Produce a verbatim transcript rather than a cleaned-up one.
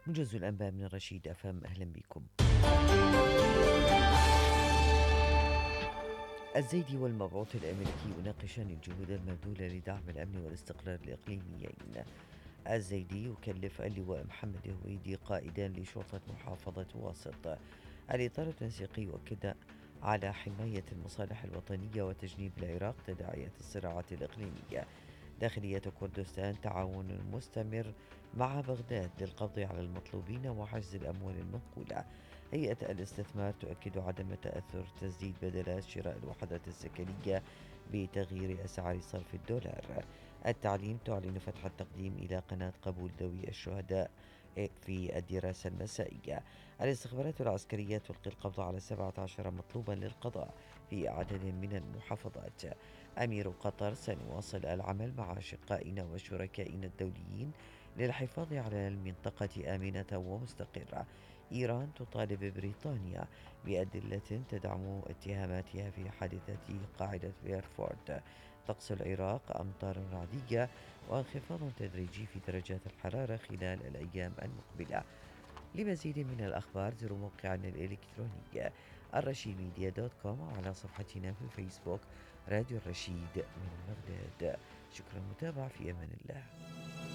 موجز الأنباء من الرشيد أفهم، أهلا بكم. الزيدي والمبعوث الأمريكي يناقشان الجهود المبذولة لدعم الأمن والاستقرار الإقليميين. الزيدي يكلف اللواء محمد هويدي قائدا لشرطة محافظة واسط. الإطار التنسيقي يؤكد على حماية المصالح الوطنية وتجنيب العراق تداعيات الصراعات الإقليمية. داخلية كردستان تعاون مستمر مع بغداد للقبض على المطلوبين وحجز الأموال المنقولة. هيئة الاستثمار تؤكد عدم تأثر تسديد بدلات شراء الوحدات السكنية بتغيير أسعار صرف الدولار. التعليم تعلن فتح التقديم إلى قناة قبول ذوي الشهداء في الدراسة المسائية. الاستخبارات العسكرية تلقي القبض على سبعة عشر مطلوبا للقضاء في عدد من المحافظات. أمير قطر: سنواصل العمل مع أشقائنا وشركائنا الدوليين للحفاظ على المنطقة آمنة ومستقرة. إيران تطالب بريطانيا بأدلة تدعم اتهاماتها في حادثة قاعدة بيرفورد. طقس العراق: أمطار رعدية وانخفاض تدريجي في درجات الحرارة خلال الأيام المقبلة. لمزيد من الأخبار زوروا موقعنا الإلكتروني الرشيد ميديا دوت كوم، وعلى صفحتنا في الفيسبوك راديو الرشيد من بغداد. شكرا للمتابعة، في أمان الله.